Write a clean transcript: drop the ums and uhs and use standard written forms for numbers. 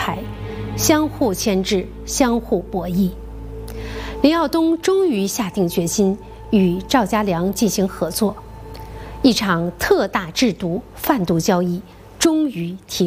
牌，相互牵制，相互博弈。林耀东终于下定决心与赵家良进行合作，一场特大制毒贩毒交易终于提